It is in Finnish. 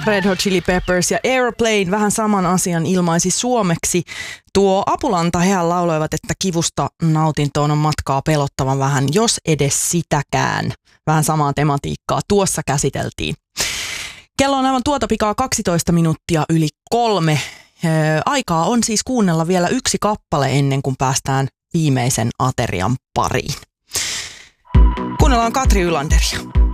Red Hot Chili Peppers ja Airplane vähän saman asian ilmaisi suomeksi. Tuo Apulanta hehän lauloivat, että kivusta nautintoon on matkaa pelottavan vähän, jos edes sitäkään. Vähän samaa tematiikkaa tuossa käsiteltiin. Kello on aivan tuota pikaa 12 minuuttia yli 3. Aikaa on siis kuunnella vielä yksi kappale ennen kuin päästään viimeisen aterian pariin. Kuunnellaan Katri Ylanderia.